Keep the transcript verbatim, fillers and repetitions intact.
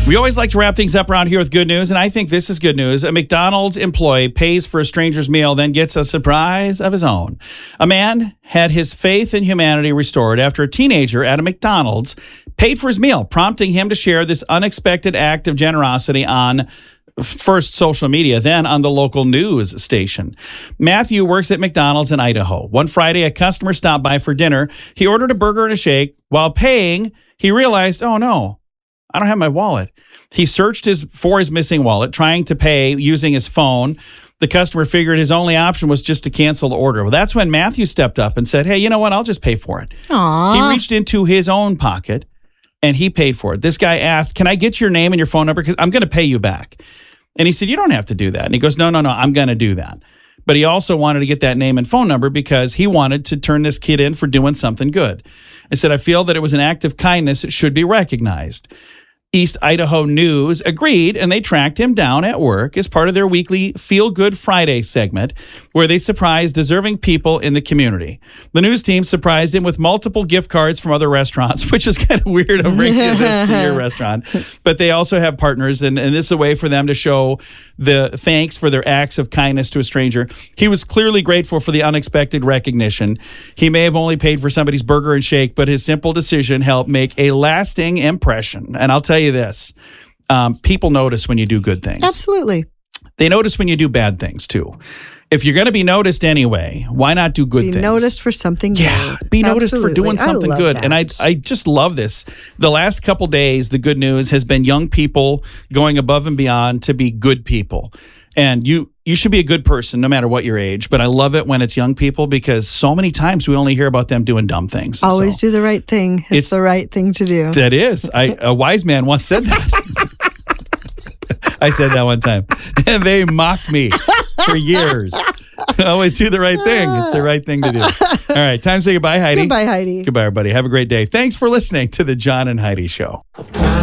We always like to wrap things up around here with good news, and I think this is good news. A McDonald's employee pays for a stranger's meal, then gets a surprise of his own. A man had his faith in humanity restored after a teenager at a McDonald's paid for his meal, prompting him to share this unexpected act of generosity on first social media, then on the local news station. Matthew works at McDonald's in Idaho. One Friday, a customer stopped by for dinner. He ordered a burger and a shake. While paying, he realized, oh no, I don't have my wallet. He searched his for his missing wallet, trying to pay using his phone. The customer figured his only option was just to cancel the order. Well, that's when Matthew stepped up and said, hey, you know what? I'll just pay for it. Aww. He reached into his own pocket and he paid for it. This guy asked, can I get your name and your phone number? Because I'm going to pay you back. And he said, you don't have to do that. And he goes, no, no, no, I'm going to do that. But he also wanted to get that name and phone number because he wanted to turn this kid in for doing something good. I said, I feel that it was an act of kindness that should be recognized. East Idaho News agreed, and they tracked him down at work as part of their weekly Feel Good Friday segment, where they surprised deserving people in the community. The news team surprised him with multiple gift cards from other restaurants, which is kind of weird. I'm bringing this to your restaurant. But they also have partners, and, and this is a way for them to show the thanks for their acts of kindness to a stranger. He was clearly grateful for the unexpected recognition. He may have only paid for somebody's burger and shake, but his simple decision helped make a lasting impression. And I'll tell you this, um, people notice when you do good things. Absolutely. They notice when you do bad things too. If you're going to be noticed anyway, why not do good be things? Be noticed for something good. Yeah, be noticed Absolutely. for doing something I love good. that. And I I just love this. The last couple days, the good news has been young people going above and beyond to be good people. And you you should be a good person no matter what your age. But I love it when it's young people because so many times we only hear about them doing dumb things. Always so, do the right thing. It's, it's the right thing to do. That is. I a wise man once said that. I said that one time. And they mocked me for years. Always do the right thing. It's the right thing to do. All right. Time to say goodbye, Heidi. Goodbye, Heidi. Goodbye, everybody. Have a great day. Thanks for listening to the John and Heidi Show.